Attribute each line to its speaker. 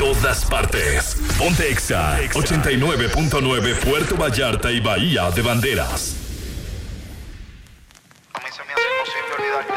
Speaker 1: todas partes. Ponte Exa 89.9 Puerto Vallarta y Bahía de Banderas.